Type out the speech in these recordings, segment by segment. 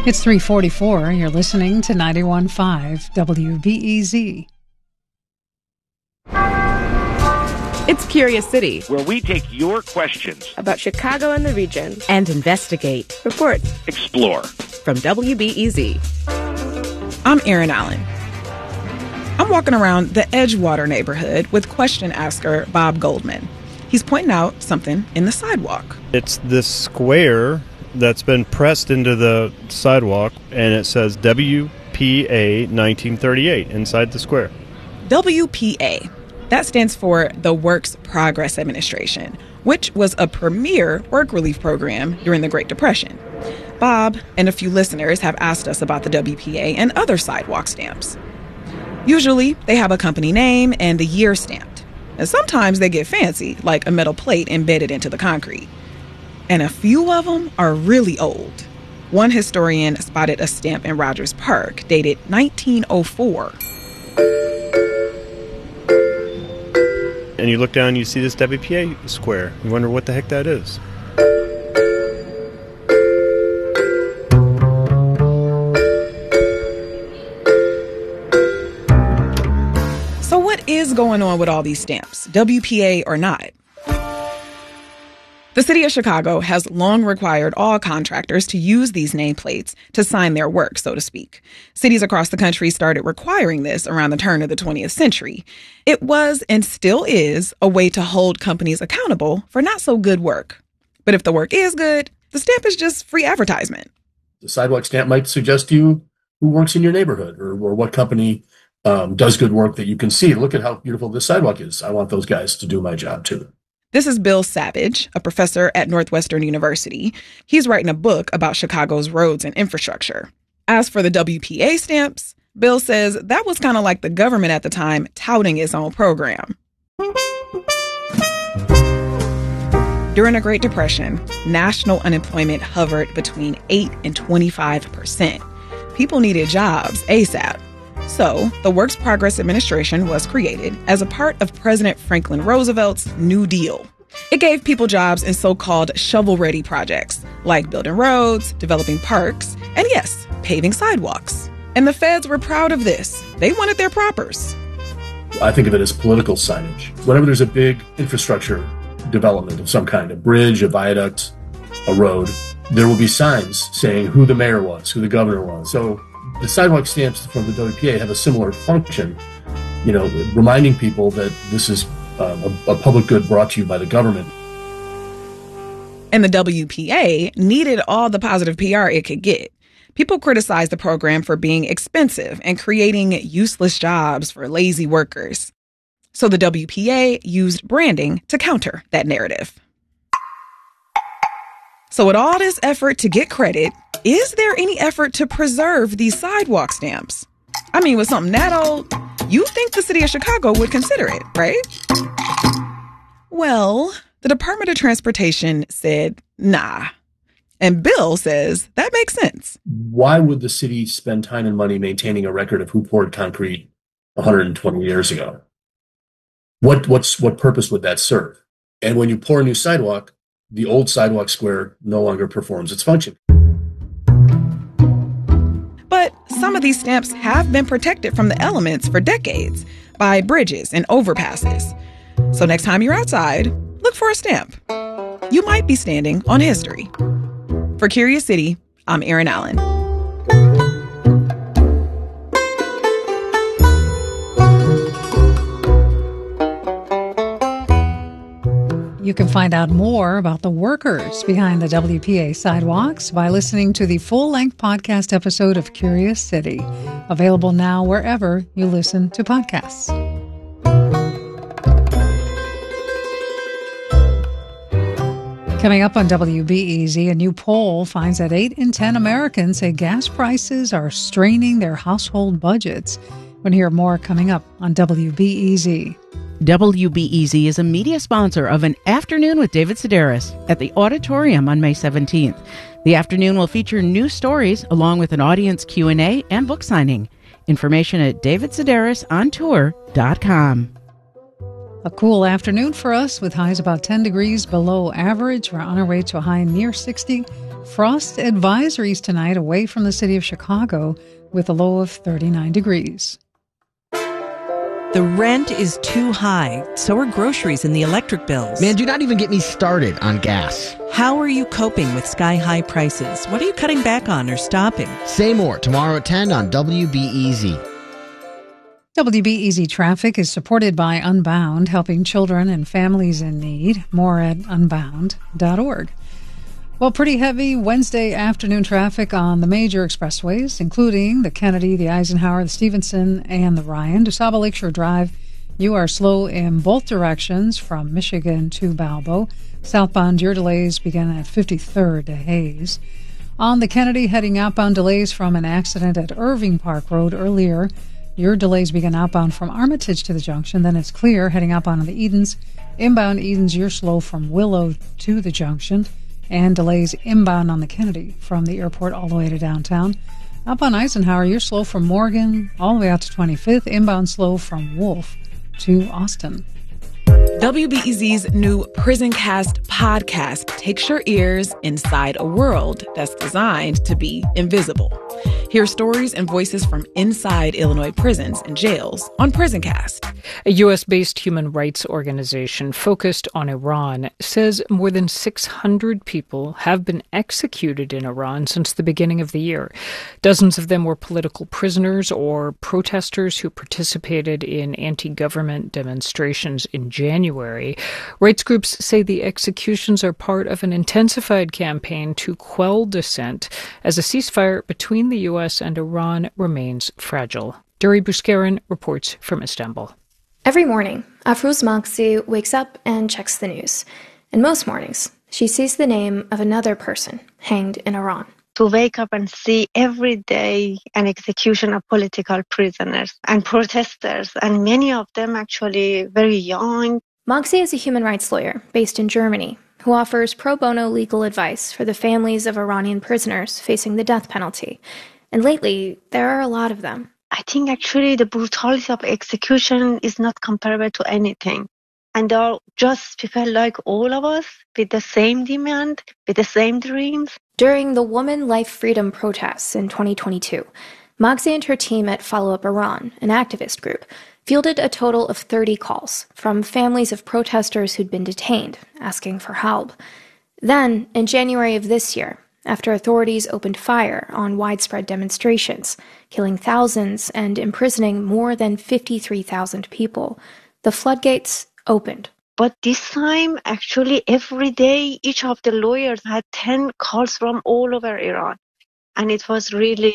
It's 3:44. You're listening to 91.5 WBEZ. It's Curious City, where we take your questions about Chicago and the region and investigate, report, explore. From WBEZ. I'm Erin Allen. I'm walking around the Edgewater neighborhood with question asker Bob Goldman. He's pointing out something in the sidewalk. It's this square that's been pressed into the sidewalk, and it says WPA 1938 inside the square. WPA. That stands for the Works Progress Administration, which was a premier work relief program during the Great Depression. Bob and a few listeners have asked us about the WPA and other sidewalk stamps. Usually, they have a company name and the year stamped. And sometimes they get fancy, like a metal plate embedded into the concrete. And a few of them are really old. One historian spotted a stamp in Rogers Park dated 1904. And you look down and you see this WPA square. You wonder what the heck that is. So what is going on with all these stamps, WPA or not? The city of Chicago has long required all contractors to use these nameplates to sign their work, so to speak. Cities across the country started requiring this around the turn of the 20th century. It was and still is a way to hold companies accountable for not so good work. But if the work is good, the stamp is just free advertisement. The sidewalk stamp might suggest to you who works in your neighborhood or what company does good work that you can see. Look at how beautiful this sidewalk is. I want those guys to do my job too. This is Bill Savage, a professor at Northwestern University. He's writing a book about Chicago's roads and infrastructure. As for the WPA stamps, Bill says that was kind of like the government at the time touting its own program. During the Great Depression, national unemployment hovered between 8 and 25%. People needed jobs ASAP. So, the Works Progress Administration was created as a part of President Franklin Roosevelt's New Deal. It gave people jobs in so-called shovel-ready projects, like building roads, developing parks, and yes, paving sidewalks. And the feds were proud of this. They wanted their propers. I think of it as political signage. Whenever there's a big infrastructure development of some kind, a bridge, a viaduct, a road, there will be signs saying who the mayor was, who the governor was. So the sidewalk stamps from the WPA have a similar function, reminding people that this is a public good brought to you by the government. And the WPA needed all the positive PR it could get. People criticized the program for being expensive and creating useless jobs for lazy workers. So the WPA used branding to counter that narrative. So with all this effort to get credit, is there any effort to preserve these sidewalk stamps? I mean, with something that old, you think the city of Chicago would consider it, right? Well, the Department of Transportation said, nah. And Bill says that makes sense. Why would the city spend time and money maintaining a record of who poured concrete 120 years ago? What purpose would that serve? And when you pour a new sidewalk, the old sidewalk square no longer performs its function. But some of these stamps have been protected from the elements for decades by bridges and overpasses. So next time you're outside, look for a stamp. You might be standing on history. For Curious City, I'm Erin Allen. You can find out more about the workers behind the WPA sidewalks by listening to the full-length podcast episode of Curious City, available now wherever you listen to podcasts. Coming up on WBEZ, a new poll finds that 8 in 10 Americans say gas prices are straining their household budgets. We'll hear more coming up on WBEZ. WBEZ is a media sponsor of an Afternoon with David Sedaris at the Auditorium on May 17th. The afternoon will feature new stories along with an audience Q&A and book signing. Information at davidsedarisontour.com. A cool afternoon for us with highs about 10 degrees below average. We're on our way to a high near 60 Frost advisories tonight away from the city of Chicago with a low of 39 degrees. The rent is too high. So are groceries and the electric bills. Man, do not even get me started on gas. How are you coping with sky-high prices? What are you cutting back on or stopping? Say more tomorrow at 10 on WBEZ. WBEZ Traffic is supported by Unbound, helping children and families in need. More at unbound.org. Well, pretty heavy Wednesday afternoon traffic on the major expressways, including the Kennedy, the Eisenhower, the Stevenson, and the Ryan. DuSable Lakeshore Drive, you are slow in both directions from Michigan to Balbo. Southbound, your delays begin at 53rd to Hayes. On the Kennedy, heading outbound, delays from an accident at Irving Park Road earlier. Your delays begin outbound from Armitage to the junction. Then it's clear heading outbound on the Edens. Inbound Edens, you're slow from Willow to the junction. And delays inbound on the Kennedy from the airport all the way to downtown. Up on Eisenhower, you're slow from Morgan all the way out to 25th. Inbound slow from Wolf to Austin. WBEZ's new Prison Cast podcast takes your ears inside a world that's designed to be invisible. Hear stories and voices from inside Illinois prisons and jails on Prison Cast. A U.S.-based human rights organization focused on Iran says more than 600 people have been executed in Iran since the beginning of the year. Dozens of them were political prisoners or protesters who participated in anti-government demonstrations in January. Rights groups say the executions are part of an intensified campaign to quell dissent as a ceasefire between the U.S. and Iran remains fragile. Duri Buskarin reports from Istanbul. Every morning, Afrouz Maghzi wakes up and checks the news. And most mornings, she sees the name of another person hanged in Iran. To wake up and see every day an execution of political prisoners and protesters, and many of them actually very young. Maghzi is a human rights lawyer based in Germany who offers pro bono legal advice for the families of Iranian prisoners facing the death penalty. And lately, there are a lot of them. I think actually the brutality of execution is not comparable to anything. And they are just people like all of us with the same demand, with the same dreams. During the Woman Life Freedom protests in 2022, Maghzi and her team at Follow Up Iran, an activist group, fielded a total of 30 calls from families of protesters who'd been detained, asking for help. Then, in January of this year, after authorities opened fire on widespread demonstrations, killing thousands and imprisoning more than 53,000 people, the floodgates opened. But this time, actually, every day, each of the lawyers had 10 calls from all over Iran. And it was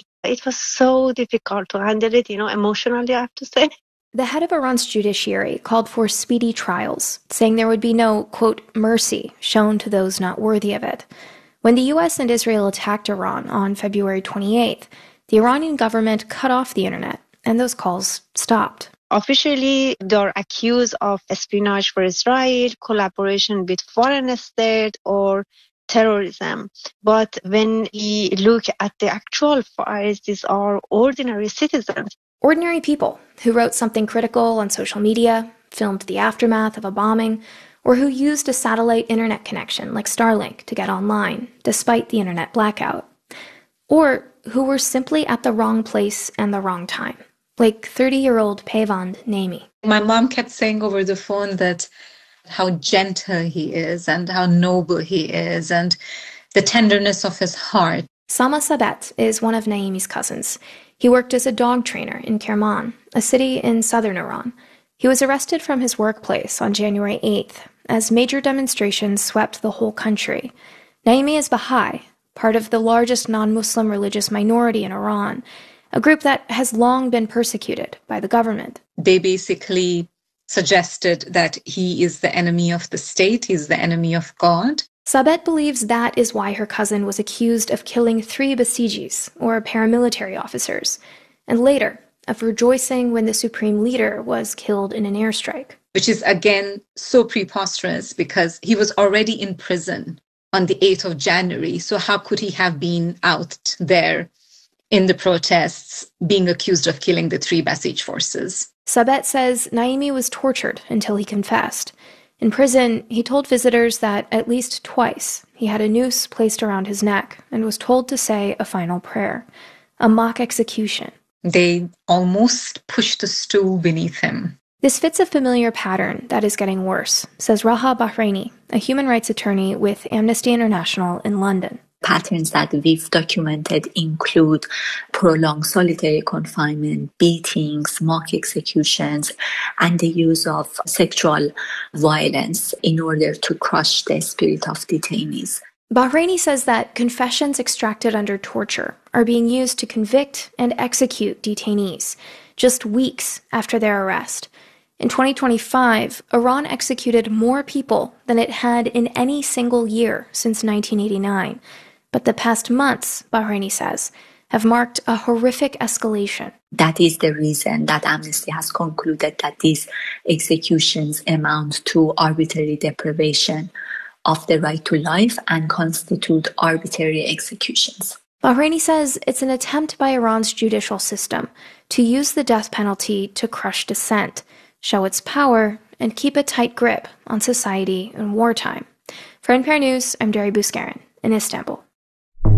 so difficult to handle it, emotionally, I have to say. The head of Iran's judiciary called for speedy trials, saying there would be no, quote, mercy shown to those not worthy of it. When the U.S. and Israel attacked Iran on February 28th, the Iranian government cut off the internet, and those calls stopped. Officially, they are accused of espionage for Israel, collaboration with foreign state, or terrorism. But when we look at the actual files, these are ordinary citizens. Ordinary people who wrote something critical on social media, filmed the aftermath of a bombing, or who used a satellite internet connection like Starlink to get online, despite the internet blackout. Or who were simply at the wrong place and the wrong time, like 30-year-old Peyvand Naimi. My mom kept saying over the phone that how gentle he is and how noble he is and the tenderness of his heart. Sama Sabet is one of Naimi's cousins. He worked as a dog trainer in Kerman, a city in southern Iran. He was arrested from his workplace on January 8th as major demonstrations swept the whole country. Naimi is Baha'i, part of the largest non-Muslim religious minority in Iran, a group that has long been persecuted by the government. They basically suggested that he is the enemy of the state, he's the enemy of God. Sabet believes that is why her cousin was accused of killing 3 Basijis, or paramilitary officers, and later of rejoicing when the supreme leader was killed in an airstrike. Which is, again, so preposterous because he was already in prison on the 8th of January. So how could he have been out there in the protests being accused of killing the 3 Basij forces? Sabet says Naimi was tortured until he confessed. In prison, he told visitors that at least twice he had a noose placed around his neck and was told to say a final prayer, a mock execution. They almost pushed a stool beneath him. This fits a familiar pattern that is getting worse, says Raha Bahraini, a human rights attorney with Amnesty International in London. Patterns that we've documented include prolonged solitary confinement, beatings, mock executions, and the use of sexual violence in order to crush the spirit of detainees. Bahraini says that confessions extracted under torture are being used to convict and execute detainees just weeks after their arrest. In 2025, Iran executed more people than it had in any single year since 1989. But the past months, Bahraini says, have marked a horrific escalation. That is the reason that Amnesty has concluded that these executions amount to arbitrary deprivation of the right to life and constitute arbitrary executions. Bahraini says it's an attempt by Iran's judicial system to use the death penalty to crush dissent, show its power, and keep a tight grip on society in wartime. For NPR News, I'm Dari Bouskarin in Istanbul.